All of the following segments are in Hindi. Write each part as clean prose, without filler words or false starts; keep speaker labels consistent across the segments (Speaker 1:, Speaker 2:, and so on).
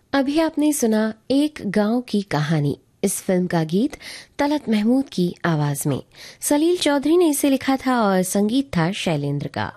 Speaker 1: अभी आपने सुना एक गांव की कहानी। इस फिल्म का गीत तलत महमूद की आवाज में। सलील चौधरी ने इसे लिखा था और संगीत था शैलेंद्र का।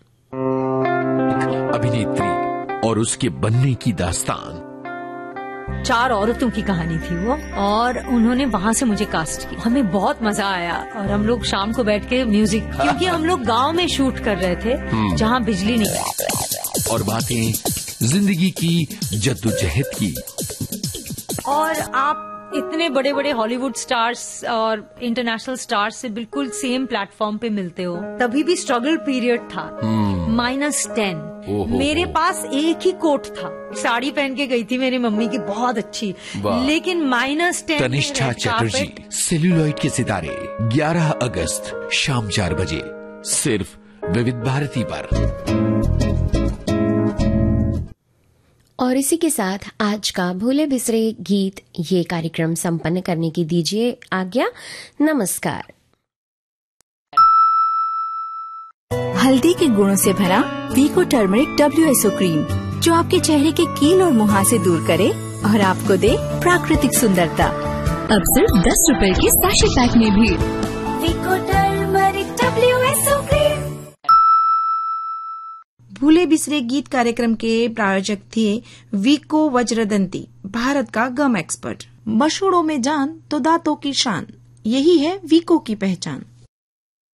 Speaker 2: अभिनेत्री और उसके बनने की दास्तान।
Speaker 3: 4 औरतों की कहानी थी वो, और उन्होंने वहाँ से मुझे कास्ट किया। हमें बहुत मजा आया और हम लोग शाम को बैठ के म्यूजिक, क्योंकि हम लोग गांव में शूट कर रहे थे जहाँ बिजली नहीं है।
Speaker 2: और बातें जिंदगी की जद्दोजहद की।
Speaker 3: और आप इतने बड़े बड़े हॉलीवुड स्टार्स और इंटरनेशनल स्टार्स से बिल्कुल सेम प्लेटफॉर्म पे मिलते हो। तभी भी स्ट्रगल पीरियड था। -10 मेरे पास एक ही कोट था। साड़ी पहन के गई थी मेरी मम्मी की, बहुत अच्छी, लेकिन -10।
Speaker 2: तनिष्ठा चटर्जी, सेल्यूलॉइड के सितारे, 11 अगस्त शाम 4 बजे, सिर्फ विविध भारती पर।
Speaker 1: और इसी के साथ आज का भूले बिसरे गीत ये कार्यक्रम संपन्न करने की दीजिए आज्ञा। नमस्कार।
Speaker 4: हल्दी के गुणों से भरा वीको टर्मरिक WSO क्रीम, जो आपके चेहरे के कील और मुहासे दूर करे और आपको दे प्राकृतिक सुंदरता।
Speaker 5: अब सिर्फ 10 रुपए के सैशे पैक में भी
Speaker 4: वीको टर्मरिक WSO क्रीम।
Speaker 6: भूले बिसरे गीत कार्यक्रम के प्रायोजक थे वीको वज्रदंती, भारत का गम एक्सपर्ट। मशहूरों में जान तो दांतों की शान, यही है वीको की पहचान।